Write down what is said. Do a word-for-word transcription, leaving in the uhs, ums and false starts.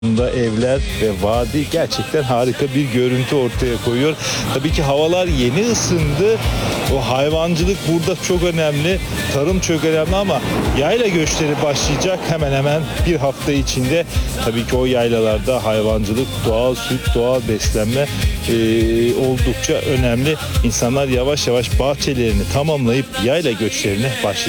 Evler ve vadi gerçekten harika bir görüntü ortaya koyuyor. Tabii ki havalar yeni ısındı. O hayvancılık burada çok önemli. Tarım çok önemli ama yayla göçleri başlayacak hemen hemen bir hafta içinde. Tabii ki o yaylalarda hayvancılık, doğal süt, doğal beslenme e, oldukça önemli. İnsanlar yavaş yavaş bahçelerini tamamlayıp yayla göçlerine başlayacak.